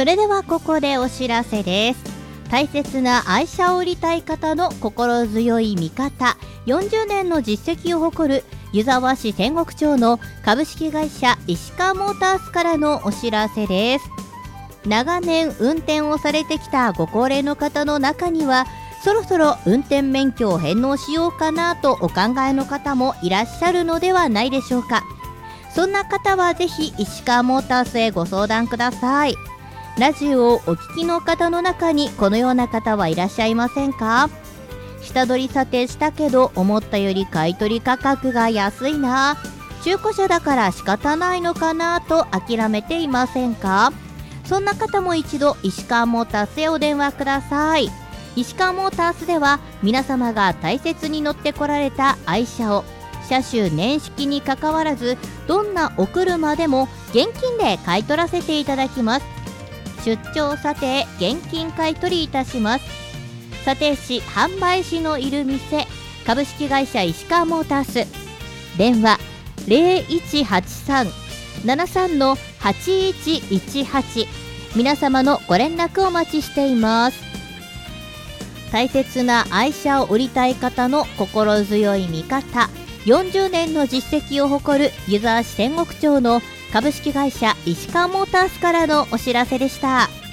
それではここでお知らせです。大切な愛車を売りたい方の心強い味方、40年の実績を誇る湯沢市天国町の株式会社石川モータースからのお知らせです。長年運転をされてきたご高齢の方の中には、そろそろ運転免許を返納しようかなとお考えの方もいらっしゃるのではないでしょうか。そんな方はぜひ石川モータースへご相談ください。ラジオをお聞きの方の中にこのような方はいらっしゃいませんか？下取り査定したけど思ったより買取価格が安いな、中古車だから仕方ないのかなと諦めていませんか？そんな方も一度石川モータースへお電話ください。石川モータースでは皆様が大切に乗ってこられた愛車を車種年式にかかわらず、どんなお車でも現金で買い取らせていただきます。出張査定現金買い取りいたします。査定士販売士のいる店、株式会社石川モータース。電話 0183-73-8118。 皆様のご連絡お待ちしています。大切な愛車を売りたい方の心強い味方、40年の実績を誇る湯沢市天国町の株式会社石川モータースからのお知らせでした。